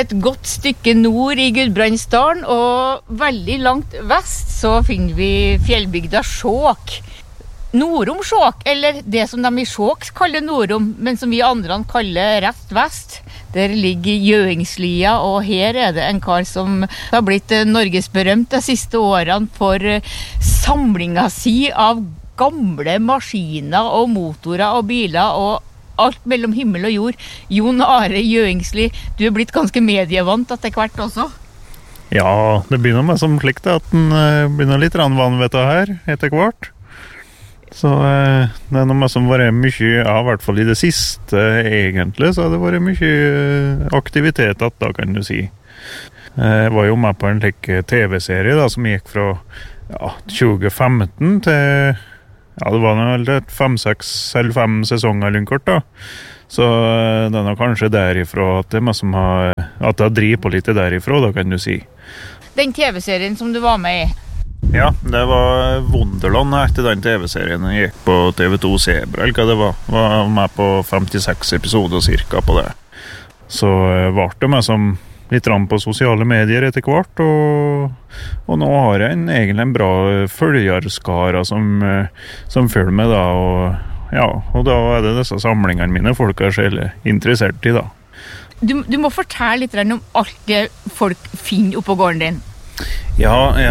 Et godt stykke nord i Gudbrandsdalen, og veldig langt vest så finner vi fjellbygda Skjåk. Nordom Skjåk, eller det som de i Skjåk kaller Nordom, men som vi andre kaller rett vest. Der ligger Gjøingslia, og her det en kar som har blitt norgesberømt de siste årene for samlinga si av gamle maskiner og motorer og biler og alt mellom himmel og jord. Jon Are Gjøingsli, du blitt ganske medievant etter hvert også. Ja, det begynner med som slikt at den begynner litt vanvettet her etter hvert. Så det noe som var mye, ja, i hvert fall i det siste egentlig, så har det vært mye aktivitet da, kan du si. Jeg var jo med på en TV-serie da, som gikk fra 2015 til, det var vel 5, 6 eller 5 sesonger eller kort da. Så det er kanskje derifra at det at det driver på litt derifra da, kan du si. Den TV-serien som du var med i? Ja, det var Wunderland etter den TV-serien. Jeg gikk på TV2 Zebra, eller hva det var. Var med på 56 episoder cirka på det. Så var det med som litt på sosiale medier etter hvert, og nå har jeg egentlig en bra følgerskara som følger med da, og da det disse samlingene mine folk selv interessert i da. Du må fortelle litt om alt det folk finner oppå gården din. Ja, jeg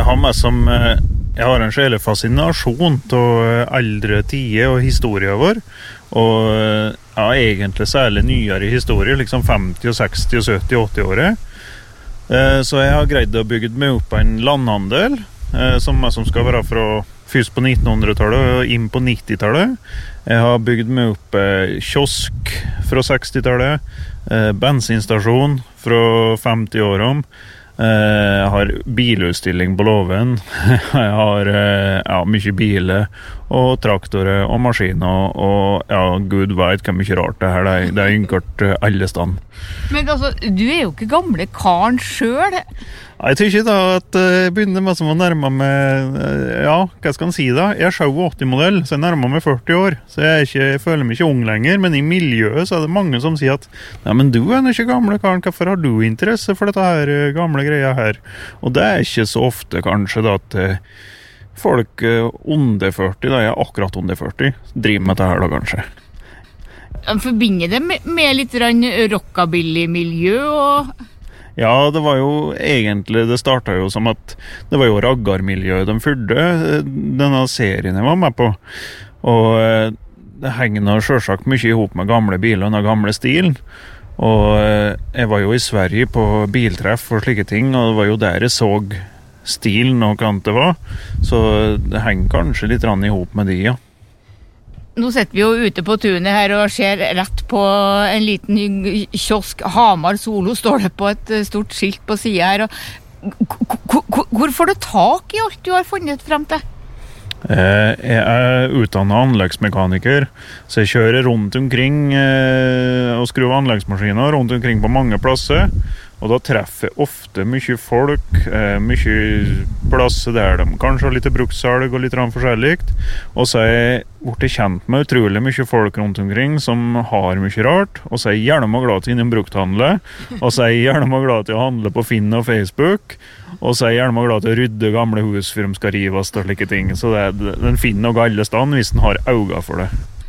har en sjele fascinasjon til eldre tider og historier vår, og egentlig særlig nyere historier, liksom 50, 60, 70, 80 året. Så jeg har greid å bygge meg opp en landhandel, som skal være fra først på 1900-tallet og inn på 90-tallet. Jeg har bygd meg opp kiosk fra 60-tallet, bensinstasjon fra 50-årene, jeg har bilutstilling på låven. Jeg har mye biler og traktorer og maskiner og Gud vet hva mye rart det her. Det innkort alle stand. Men altså, du jo ikke gamle karen selv. Jeg tror ikke da at jeg begynner med som å nærme meg, hva skal man si da? Jeg er 87-modell, så jeg nærmer meg 40 år. Så jeg føler meg ikke ung lenger, men i miljøet så det mange som sier at nei, men du ikke gamle karen, hvorfor har du interesse for dette her gamle greia her? Og det ikke så ofte kanskje da at folk under 40, da jeg akkurat under 40, driver med dette her da kanskje. Jeg forbinder det med litt rockabilly-miljø og... Ja, det var jo egentlig, det startet jo som at det var jo raggarmiljøet de fyrde denne serien jeg var med på. Og det henger selvsagt mye ihop med gamle biler og gamle stil. Og jeg var jo i Sverige på biltreff og slike ting, og det var jo der jeg så stilen og hva det var. Så det henger kanskje litt ihop med de, ja. Nå sitter vi jo ute på tunet her og ser rett på en liten kiosk. Hamar Solo står det på et stort skilt på siden her. Hvor får du tak i alt du har funnet frem til? Jeg utdannet anleggsmekaniker, så jeg kjører rundt omkring og skrur anleggsmaskiner rundt omkring på mange plasser. Og da treffer jeg ofte mye folk, mye plasser der de kanskje har litt brukssalg og litt forskjellig. Og så jeg blitt kjent med utrolig mye folk rundt omkring som har mye rart. Og så jeg gjerne glad til innom brukthandle. Og så jeg gjerne glad til å handle på Finn og Facebook. Og så jeg gjerne glad til å rydde gamle hus før de skal rives og slike ting. Så den finner noe alle stand hvis den har øyne for det.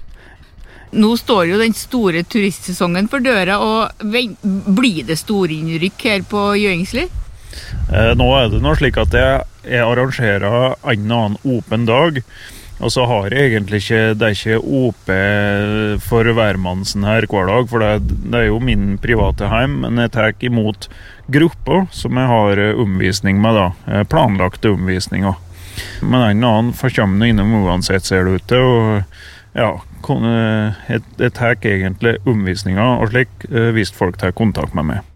Nå står jo den store turistsesongen for døra, og blir det store innrykk her på Gjøingsli? Nå det noe slik at jeg arrangerer en annen åpen dag, og så har jeg egentlig ikke åpen for hvermannsen her hver dag, for det jo min private heim, men jeg tar imot grupper som jeg har omvisning med da, planlagte omvisninger. Men en annen forkommer innom uansett ser det ute, og ja, jeg tar egentlig omvisninger og slik hvis folk tar kontakt med meg.